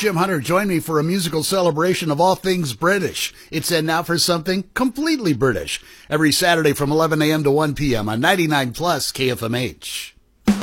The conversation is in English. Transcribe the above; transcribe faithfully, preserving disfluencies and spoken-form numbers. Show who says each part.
Speaker 1: Jim Hunter. Join me for a musical celebration of all things British. It's in now for something completely British. Every Saturday from eleven a.m. to one p.m. on ninety-nine plus K F M H.